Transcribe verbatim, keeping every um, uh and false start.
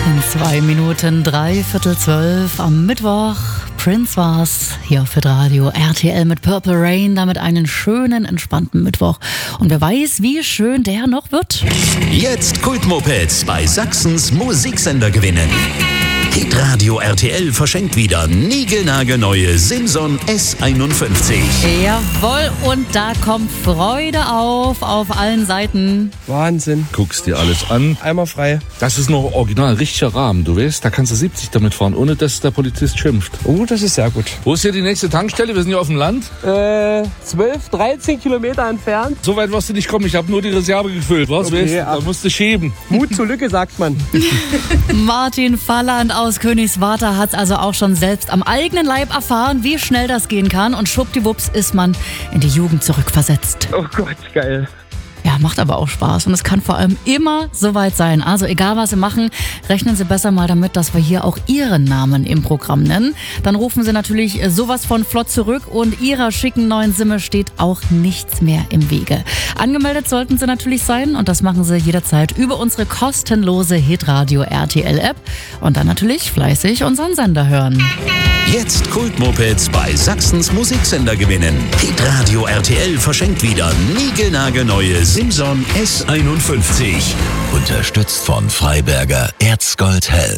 In zwei Minuten, drei Viertel zwölf am Mittwoch. Prince war's hier auf Radio R T L mit Purple Rain. Damit einen schönen, entspannten Mittwoch. Und wer weiß, wie schön der noch wird. Jetzt Kultmopeds bei Sachsens Musiksender gewinnen. Hitradio R T L verschenkt wieder niegelnagelneue Simson S einundfünfzig. Jawohl, und da kommt Freude auf, auf allen Seiten. Wahnsinn. Guckst dir alles an. Einmal frei. Das ist noch original, richtiger Rahmen. Du weißt, da kannst du siebzig damit fahren, ohne dass der Polizist schimpft. Oh, das ist sehr gut. Wo ist hier die nächste Tankstelle? Wir sind hier auf dem Land. Äh, zwölf, dreizehn Kilometer entfernt. So weit wirst du nicht kommen. Ich habe nur die Reserve gefüllt. Was Okay, weißt, da ach. musst du schieben. Mut zur Lücke, sagt man. Martin Falland aus Königswarter hat es also auch schon selbst am eigenen Leib erfahren, wie schnell das gehen kann. Und schwuppdiwupps ist man in die Jugend zurückversetzt. Oh Gott, geil. Ja, macht aber auch Spaß und es kann vor allem immer soweit sein. Also egal, was Sie machen, rechnen Sie besser mal damit, dass wir hier auch Ihren Namen im Programm nennen. Dann rufen Sie natürlich sowas von flott zurück und Ihrer schicken neuen Simme steht auch nichts mehr im Wege. Angemeldet sollten Sie natürlich sein und das machen Sie jederzeit über unsere kostenlose Hitradio R T L App und dann natürlich fleißig unseren Sender hören. Jetzt Kultmopeds bei Sachsens Musiksender gewinnen. Hitradio R T L verschenkt wieder niegelnagelneue Simson S einundfünfzig. Unterstützt von Freiberger Erzgold Hell.